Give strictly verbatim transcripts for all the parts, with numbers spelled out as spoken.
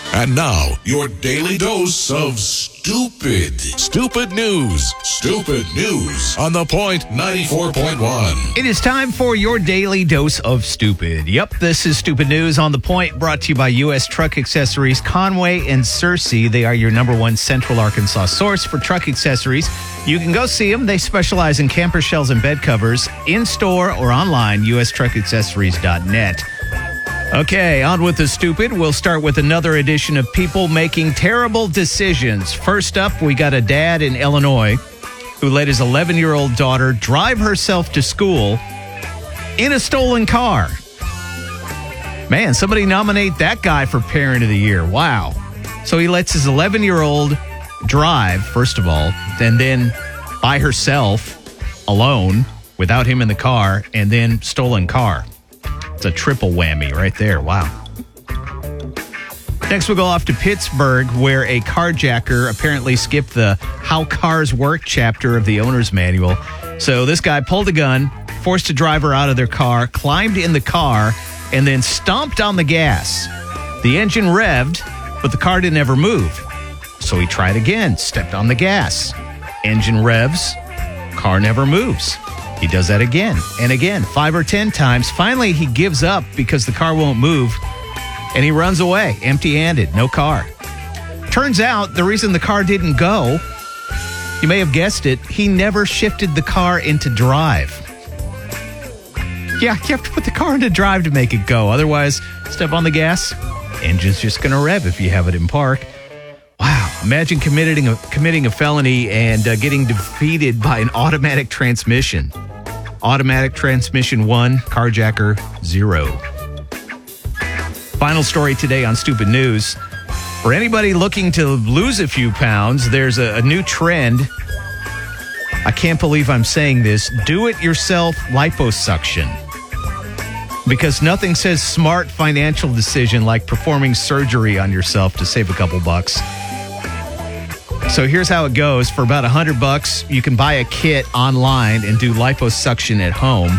And now, your daily dose of stupid. Stupid news. Stupid news on The Point ninety-four point one. It is time for your daily dose of stupid. Yep, this is Stupid News on The Point, brought to you by U S Truck Accessories, Conway and Searcy. They are your number one Central Arkansas source for truck accessories. You can go see them. They specialize in camper shells and bed covers, in-store or online, U S truck accessories dot net. Okay, on with the stupid. We'll start with another edition of people making terrible decisions. First up, we got a dad in Illinois who let his eleven-year-old daughter drive herself to school in a stolen car. Man, somebody nominate that guy for Parent of the Year. Wow. So he lets his eleven-year-old drive, first of all, and then by herself, alone, without him in the car, and then stolen car. It's a triple whammy right there. Wow. Next, we'll go off to Pittsburgh, where a carjacker apparently skipped the How Cars Work chapter of the owner's manual. So this guy pulled a gun, forced a driver out of their car, climbed in the car, and then stomped on the gas. The engine revved, but the car didn't ever move. So he tried again, stepped on the gas. Engine revs, car never moves. He does that again and again, five or ten times. Finally, he gives up because the car won't move, and he runs away empty-handed, no car. Turns out the reason the car didn't go, you may have guessed it, he never shifted the car into drive. Yeah, you have to put the car into drive to make it go. Otherwise, step on the gas, engine's just going to rev if you have it in park. Wow, imagine committing a, committing a felony and uh, getting defeated by an automatic transmission. Automatic transmission one, carjacker zero. Final story today on Stupid News. For anybody looking to lose a few pounds, there's a, a new trend. I can't believe I'm saying this. Do-it-yourself liposuction. Because nothing says smart financial decision like performing surgery on yourself to save a couple bucks. So here's how it goes. For about one hundred bucks, you can buy a kit online and do liposuction at home.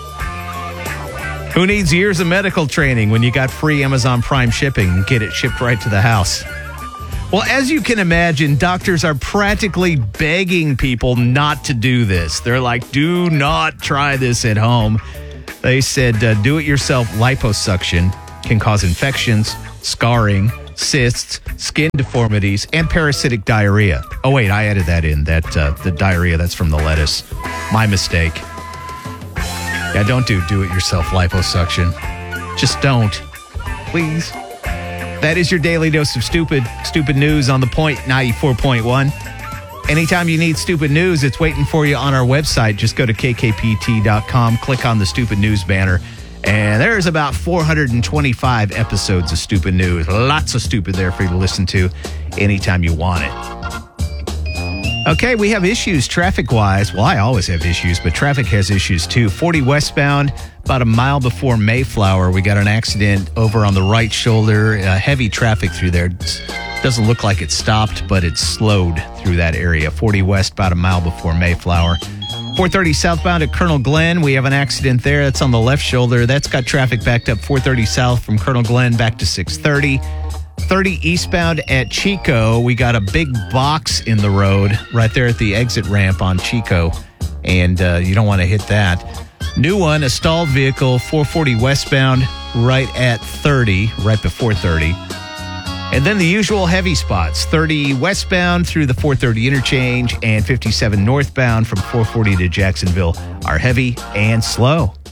Who needs years of medical training when you got free Amazon Prime shipping and get it shipped right to the house? Well, as you can imagine, doctors are practically begging people not to do this. They're like, do not try this at home. They said uh, do-it-yourself liposuction can cause infections, scarring, cysts, skin deformities, and parasitic diarrhea. Oh, wait, I added that in. That uh, the diarrhea, that's from the lettuce. My mistake. Yeah, don't do do-it-yourself liposuction. Just don't. Please. That is your daily dose of stupid, stupid news on The Point ninety-four point one. Anytime you need stupid news, it's waiting for you on our website. Just go to K K P T dot com, click on the stupid news banner, and there's about four hundred twenty-five episodes of stupid news. Lots of stupid there for you to listen to anytime you want it. Okay, we have issues traffic-wise. Well, I always have issues, but traffic has issues too. forty westbound, about a mile before Mayflower, we got an accident over on the right shoulder. Uh, heavy traffic through there. It's, doesn't look like it stopped, but it's slowed through that area. forty west, about a mile before Mayflower. four thirty southbound at Colonel Glenn, we have an accident there. That's on the left shoulder. That's got traffic backed up four thirty south from Colonel Glenn back to six thirty. thirty eastbound at Chico, we got a big box in the road right there at the exit ramp on Chico, and uh, you don't want to hit that. New one, a stalled vehicle, four forty westbound, right at thirty, right before thirty. And then the usual heavy spots, thirty westbound through the four thirty interchange and fifty-seven northbound from four forty to Jacksonville are heavy and slow.